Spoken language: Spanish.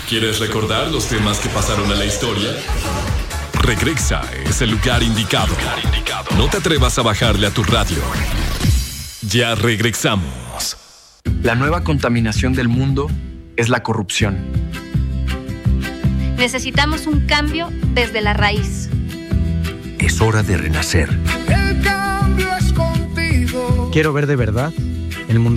¿Quieres recordar los temas que pasaron a la historia? Regresa es el lugar indicado. No te atrevas a bajarle a tu radio. Ya regresamos. La nueva contaminación del mundo es la corrupción. Necesitamos un cambio desde la raíz. Es hora de renacer. El cambio es contigo. Quiero ver de verdad el mundo